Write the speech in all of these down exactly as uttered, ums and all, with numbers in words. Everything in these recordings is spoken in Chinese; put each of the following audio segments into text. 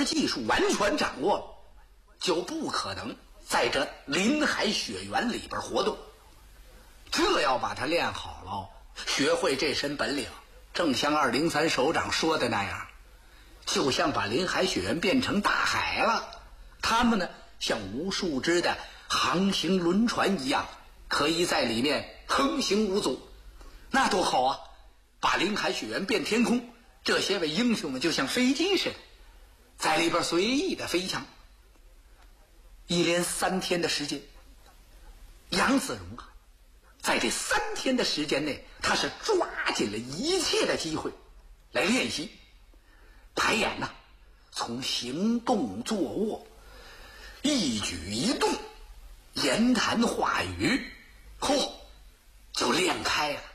门技术完全掌握了，就不可能在这林海雪原里边活动。这要把它练好了，学会这身本领，正像二零三首长说的那样，就像把林海雪原变成大海了。他们呢，像无数只的航行轮船一样，可以在里面横行无阻，那多好啊！把林海雪原变天空，这些位英雄们就像飞机似的，在里边随意的飞翔。一连三天的时间，杨子荣啊，在这三天的时间内，他是抓紧了一切的机会来练习排演呐、啊，从行动坐卧、一举一动、言谈话语，嚯，就练开了。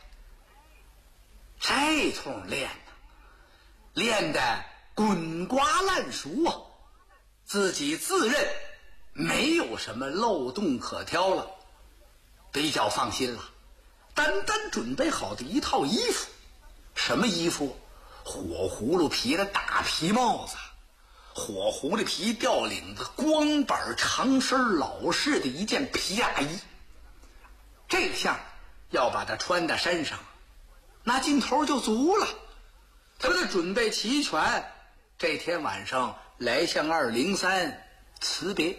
这通练呐、啊，练得滚瓜烂熟啊，自己自认没有什么漏洞可挑了，比较放心了。单单准备好的一套衣服，什么衣服？火葫芦皮的大皮帽子，火狐狸皮吊领子，光板长身老式的一件皮大衣。这项要把它穿在身上，那劲头就足了。他们的准备齐全，这天晚上来向二零三辞别。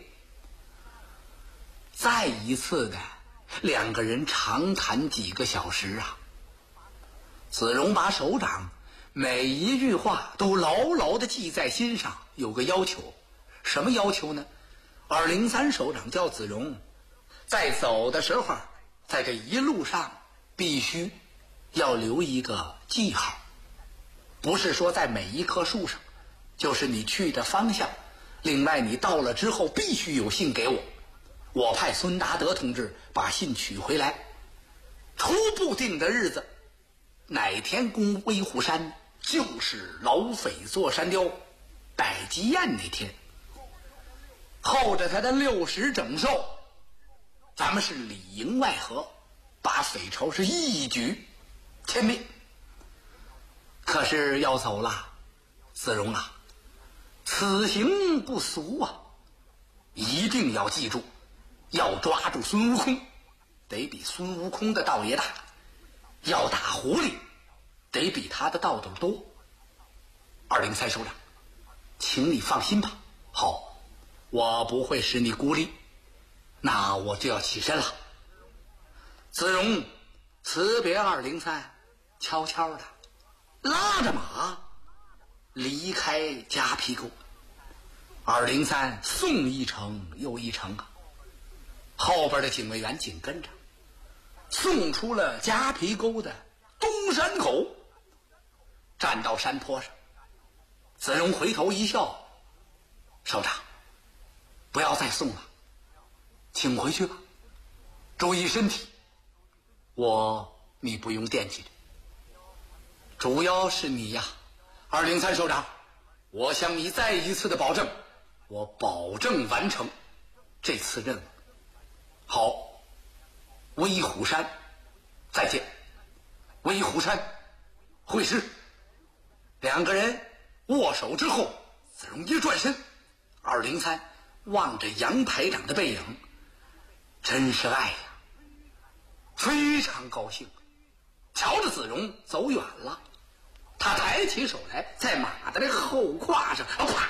再一次的两个人长谈几个小时啊。子荣把首长每一句话都牢牢地记在心上，有个要求，什么要求呢？二零三首长叫子荣在走的时候，在这一路上必须要留一个记号，不是说在每一棵树上，就是你去的方向。另外你到了之后必须有信给我，我派孙达德同志把信取回来。初步定的日子，哪天攻威虎山，就是老匪坐山雕摆鸡宴那天。后着他的六十整寿，咱们是里应外合，把匪巢是一举歼灭。可是要走了，子荣啊，此行不俗啊，一定要记住，要抓住孙悟空，得比孙悟空的道爷大；要打狐狸，得比他的道斗多。二零三首长，请你放心吧。好，我不会使你孤立，那我就要起身了。子荣辞别二零三，悄悄的拉着马离开夹皮沟。二零三送一程又一程啊，后边的警卫员紧跟着，送出了夹皮沟的东山口，站到山坡上。子荣回头一笑，首长，不要再送了，请回去吧，注意身体。我你不用惦记着，主要是你呀，二零三首长，我向你再一次的保证，我保证完成这次任务。好，威虎山再见。威虎山会师。两个人握手之后，子荣一转身，二零三望着杨排长的背影，真是爱呀，非常高兴。瞧着子荣走远了，他抬起手来，在马的那个后胯上，啪！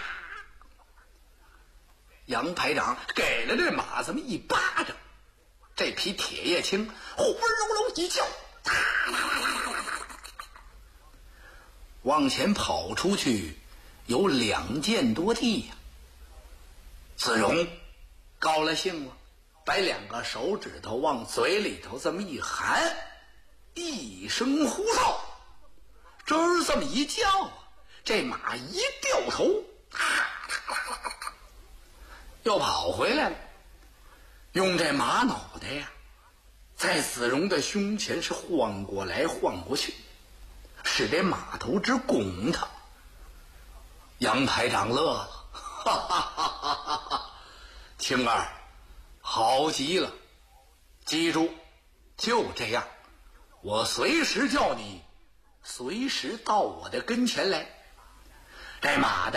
杨排长给了这马这么一巴掌，这匹铁叶青呼噜噜一叫，往前跑出去有两箭多地呀、啊。子荣高了兴了，把两个手指头往嘴里头这么一含，一声呼哨，这儿这么一叫啊，这马一掉头，又跑回来了，用这马脑袋呀，在子荣的胸前是晃过来晃过去，使这马头直拱他。杨排长乐了，哈哈哈哈哈哈！青儿，好极了，记住，就这样，我随时叫你，随时到我的跟前来。这马的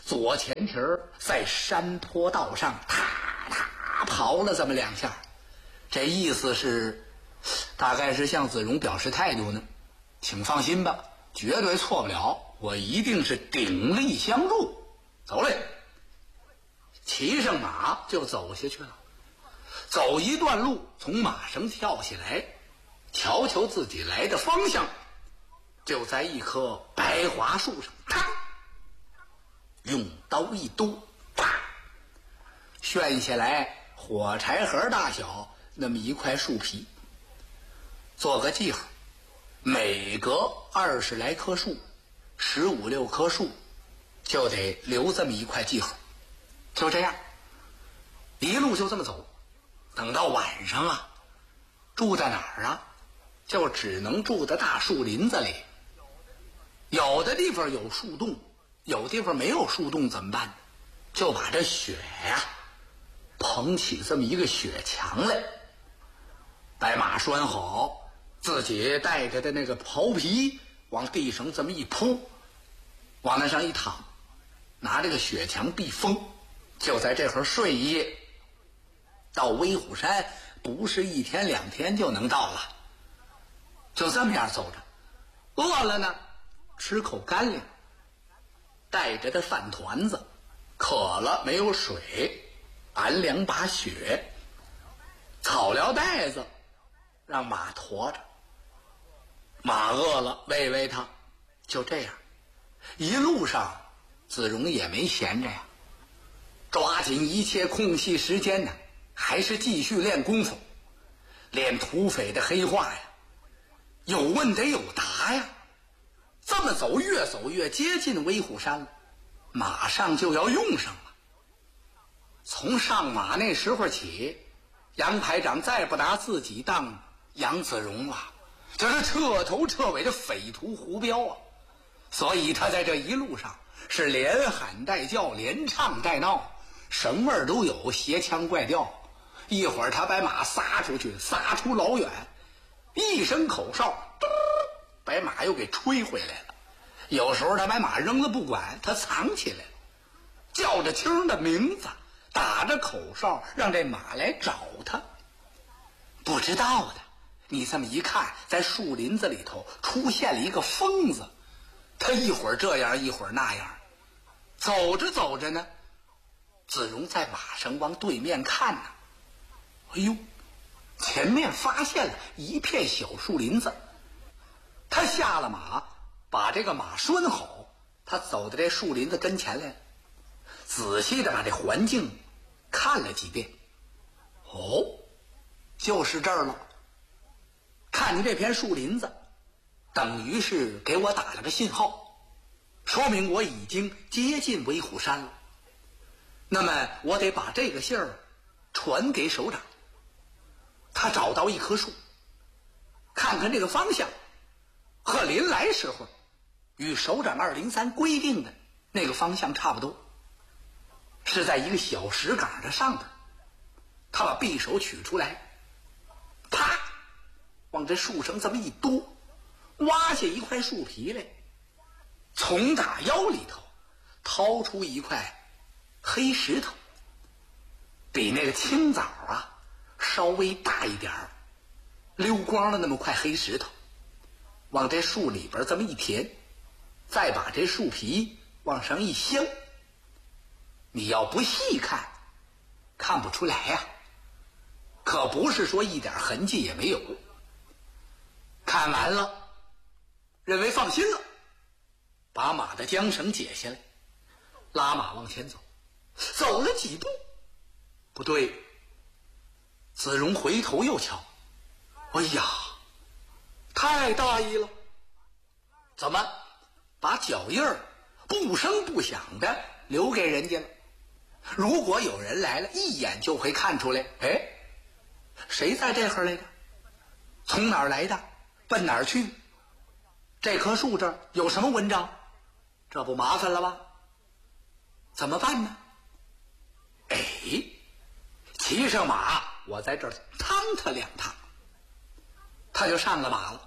左前蹄儿在山坡道上踏踏刨了这么两下，这意思是，大概是向子荣表示态度呢，请放心吧，绝对错不了，我一定是鼎力相助。走嘞，骑上马就走下去了。走一段路，从马上跳下来，瞧瞧自己来的方向，就在一棵白桦树上，啪，用刀一剁，啪，旋下来火柴盒大小那么一块树皮，做个记号，每隔二十来棵树，十五六棵树，就得留这么一块记号。就这样，一路就这么走，等到晚上啊，住在哪儿啊？就只能住在大树林子里。有的地方有树洞，有地方没有树洞，怎么办？就把这雪呀、啊、捧起这么一个雪墙来，把马拴好，自己带着的那个袍皮往地上这么一铺，往那上一躺，拿这个雪墙避风，就在这会儿睡一夜。到威虎山不是一天两天就能到了，就这么样走着。饿了呢，吃口干粮，带着的饭团子；渴了没有水，俺两把雪，草料袋子，让马驮着。马饿了，喂喂它。就这样，一路上子荣也没闲着呀，抓紧一切空隙时间呢，还是继续练功夫，练土匪的黑话呀，有问得有答呀。这么走，越走越接近威虎山了，马上就要用上了。从上马那时候起，杨排长再不拿自己当杨子荣了，这是彻头彻尾的匪徒胡彪啊！所以他在这一路上是连喊带叫，连唱带闹，什么味儿都有，斜腔怪调。一会儿他把马撒出去，撒出老远，一声口哨，把马又给吹回来了。有时候他把马扔了不管，他藏起来了，叫着青的名字，打着口哨，让这马来找他。不知道的，你这么一看，在树林子里头出现了一个疯子，他一会儿这样，一会儿那样。走着走着呢，子荣在马上往对面看呢，哎呦，前面发现了一片小树林子。他下了马，把这个马拴好，他走到这树林子跟前来，仔细的把这环境看了几遍。哦，就是这儿了。看见这片树林子，等于是给我打了个信号，说明我已经接近威虎山了。那么我得把这个信儿传给首长。他找到一棵树，看看这个方向，和临来时候与首长二零三规定的那个方向差不多，是在一个小石岗的上头。他把匕首取出来，啪，往这树上这么一剁，挖下一块树皮来，从大腰里头掏出一块黑石头，比那个青枣啊稍微大一点儿，溜光了那么块黑石头，往这树里边这么一填，再把这树皮往上一镶。你要不细看，看不出来呀、啊，可不是说一点痕迹也没有。看完了，认为放心了，把马的缰绳解下来，拉马往前走。走了几步，不对，子荣回头又瞧，哎呀，太大意了，怎么把脚印儿不声不响的留给人家了？如果有人来了，一眼就会看出来，哎，谁在这儿来的？从哪儿来的？奔哪儿去？这棵树这儿有什么文章？这不麻烦了吧？怎么办呢？哎，骑上马，我在这儿趟他两趟。他就上了马了，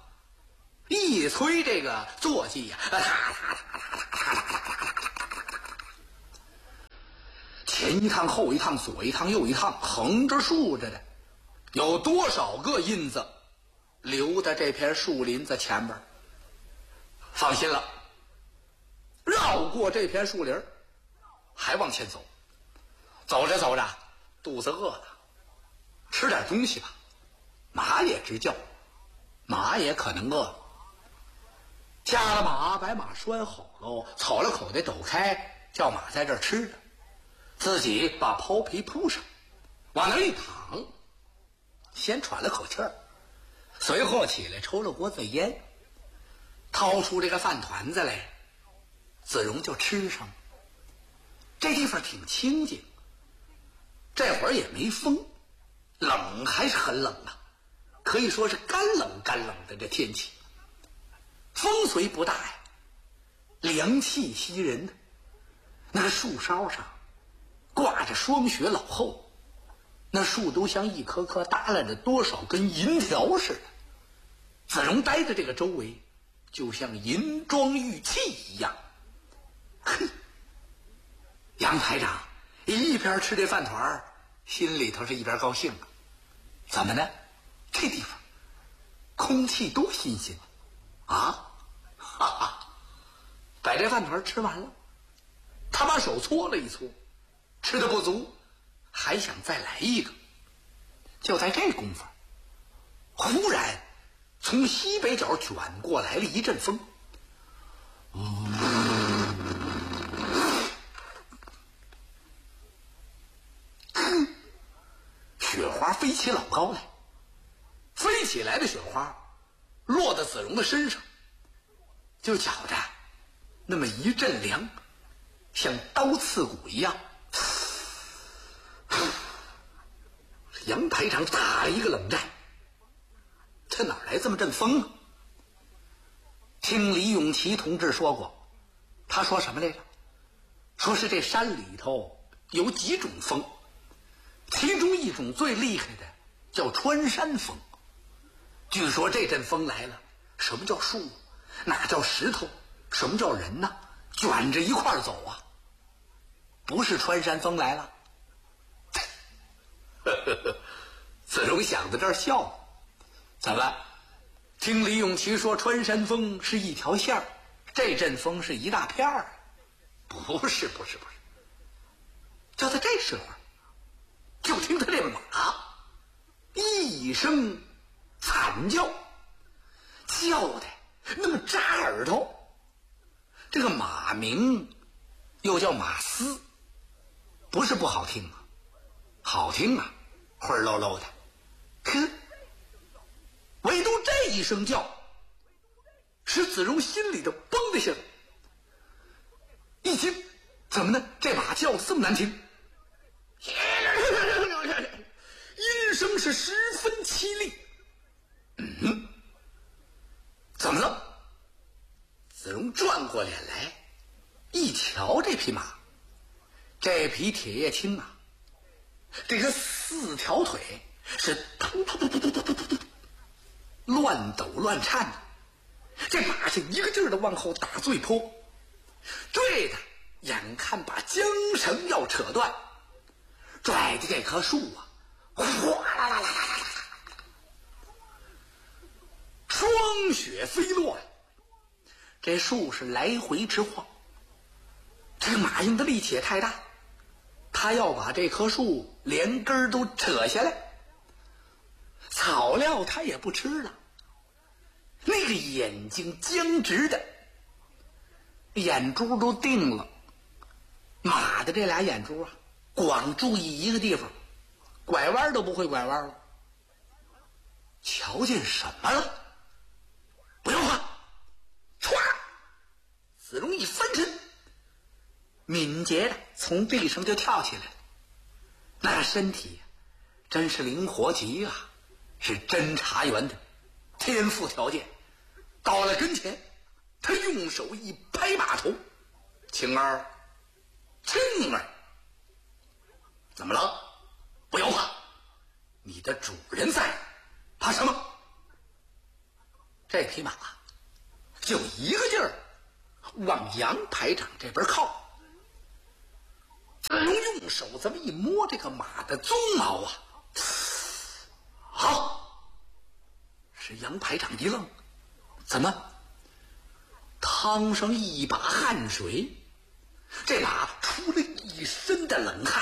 一催这个坐骑呀， 前一趟后一趟，左一趟右一趟，横着竖着的，有多少个印子留在这片树林子前边？放心了，绕过这片树林，还往前走。走着走着，肚子饿了，吃点东西吧。马也直叫，马也可能饿了。下了马，把马拴好喽，草了口袋抖开，叫马在这儿吃着，自己把袍皮铺上，往那儿一躺，先喘了口气儿，随后起来抽了锅子烟，掏出这个饭团子来，子荣就吃上了。这地方挺清静，这会儿也没风，冷还是很冷啊，可以说是干冷干冷的这天气。风虽不大呀，凉气袭人。那个树梢上挂着霜雪老厚，那树都像一颗颗耷拉着多少根银条似的。子荣待在这个周围，就像银装玉砌一样。哼，杨排长一边吃这饭团，心里头是一边高兴啊。怎么呢？这地方空气多新鲜啊！哈哈，把这饭团吃完了，他把手搓了一搓，吃的不足，还想再来一个。就在这功夫，忽然从西北角卷过来了一阵风，雪花飞起老高来，飞起来的雪花落到子荣的身上，就觉着那么一阵凉，像刀刺骨一样。杨排长打了一个冷战，这哪来这么阵风啊？听李永琪同志说过，他说什么来着？说是这山里头有几种风，其中一种最厉害的叫穿山风。据说这阵风来了，什么叫树，哪叫石头，什么叫人呢？卷着一块儿走啊！不是穿山风来了。子荣想到这儿笑了。怎么？听李永琪说穿山风是一条线儿，这阵风是一大片儿？不是，不是，不是。就在这时候，就听他这马一声惨叫，叫的那么扎耳朵。这个马名又叫马嘶，不是不好听啊，好听啊，灰儿漏漏的。可唯独这一声叫，使子荣心里头嘣的一下，一惊，怎么呢？这马叫的这么难听，音声是十分凄厉。嗯，怎么了？子荣转过脸来，一瞧这匹马，这匹铁叶青啊，这个四条腿是突突突突突突突突乱抖乱颤的，这马是一个劲儿的往后打醉坡，坠的眼看把缰绳要扯断，拽的这棵树啊，哗啦啦啦啦啦啦，霜雪飞落呀！这树是来回直晃，这个马用的力气也太大，他要把这棵树连根儿都扯下来，草料他也不吃了，那个眼睛僵直的，眼珠都定了。马的这俩眼珠啊，光注意一个地方，拐弯都不会拐弯了。瞧见什么了？不用话，唰！子荣一翻身，敏捷的从地上就跳起来了。那身体真是灵活极啊，是侦查员的天赋条件。到了跟前，他用手一拍马头：“青儿，青儿，怎么了？不要怕，你的主人在，怕什么？”这匹马就一个劲儿往杨排长这边靠。子荣用用手这么一摸这个马的鬃毛啊，好，是杨排长一愣，怎么淌上一把汗水？这马出了一身的冷汗。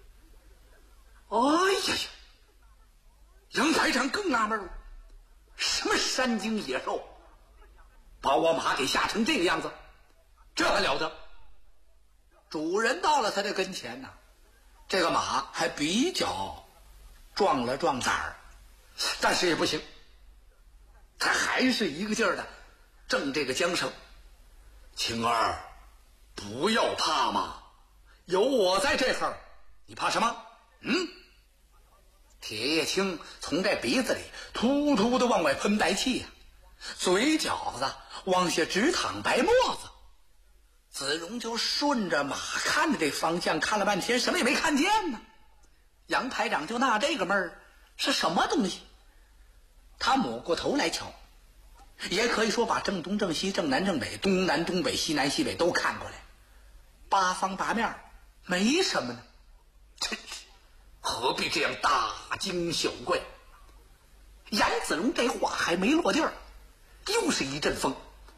哎呀呀！杨排长更纳闷了，什么山精野兽，把我马给吓成这个样子，这还了得？主人到了他的跟前呢，这个马还比较壮了壮胆儿，但是也不行，他还是一个劲儿的正这个缰绳。青儿，不要怕嘛，有我在这儿，你怕什么？嗯？铁叶青从这鼻子里突突的往外喷白气呀、啊，嘴角子往下直淌白沫子。子荣就顺着马看着这方向看了半天，什么也没看见呢。杨排长就纳这个闷儿，是什么东西？他抹过头来瞧，也可以说把正东正西正南正北东南东北西南西北都看过来，八方八面没什么呢。真是何必这样大惊小怪？杨子荣这话还没落地儿，又是一阵风，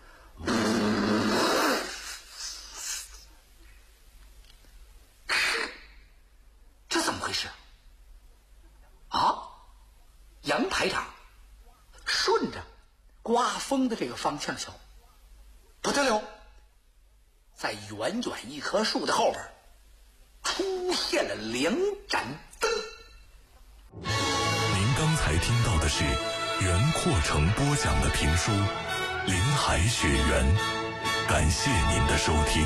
这怎么回事啊？杨排长顺着刮风的这个方向瞧，不得了，在远远一棵树的后边出现了两盏灯。 您刚才听到的是袁阔成播讲的评书《林海雪原》，感谢您的收听。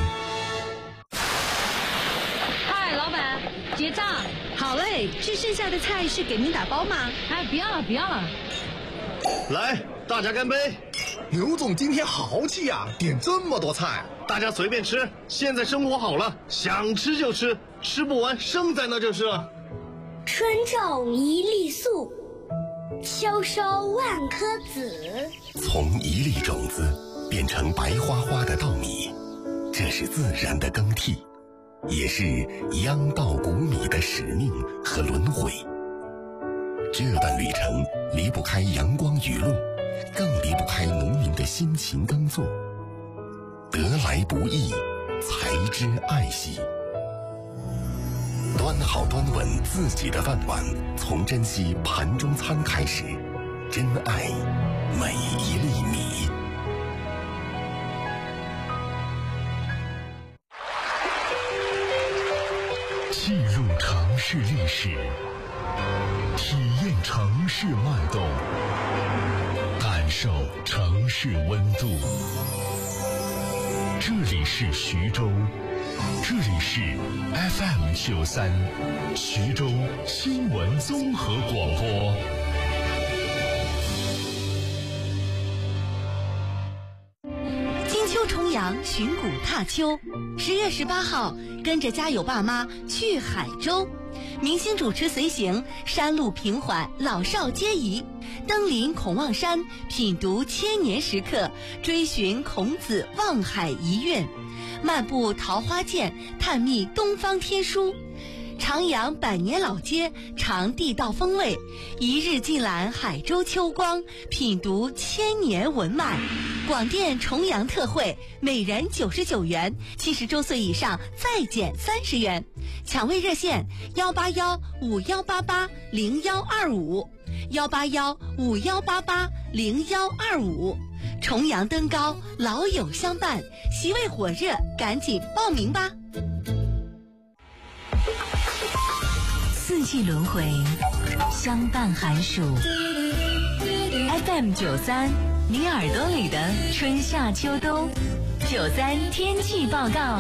嗨，老板，结账。 好嘞，这剩下的菜是给您打包吗？ 哎，不要了，不要了。 来，大家干杯！ 刘总今天豪气呀、啊，点这么多菜， 大家随便吃。现在生活好了，想吃就吃，吃不完剩在那就是了。 春种一粒粟，秋收万颗子。 从一粒种子变成白花花的稻米，这是自然的更替，也是秧稻谷米的使命和轮回。这段旅程离不开阳光雨露，更离不开农民的辛勤耕作。得来不易，才知爱惜。端好端稳自己的饭碗，从珍惜盘中餐开始，珍爱每一粒米。 进入城市历史，体验城市脉动，感受城市温度。这里是徐州，这里是 F M 九三，徐州新闻综合广播。 金秋重阳，寻古踏秋。十月十八号，跟着家有爸妈去海州，明星主持随行，山路平缓，老少皆宜。登临孔望山，品读千年石刻，追寻孔子望海遗韵，漫步桃花涧，探秘东方天书。徜徉百年老街，尝地道风味，一日尽览海州秋光，品读千年文脉。广电重阳特惠，每人九十九元，七十周岁以上再减三十元。抢位热线：幺八幺五幺八八零幺二五，幺八幺五幺八八零幺二五。重阳登高，老友相伴，席位火热，赶紧报名吧！ 四季轮回，相伴寒暑。F M 九三，你耳朵里的春夏秋冬。九三天气报告。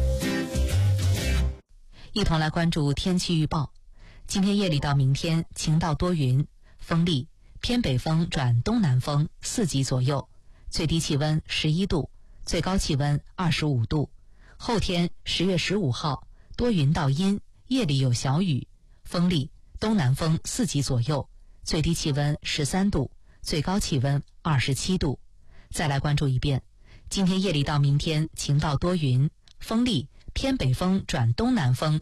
一同来关注天气预报。今天夜里到明天晴到多云，风力偏北风转东南风四级左右，最低气温十一度，最高气温二十五度。后天十月十五号多云到阴，夜里有小雨，风力东南风四级左右，最低气温十三度，最高气温二十七度。再来关注一遍，今天夜里到明天晴到多云，风力偏北风转东南风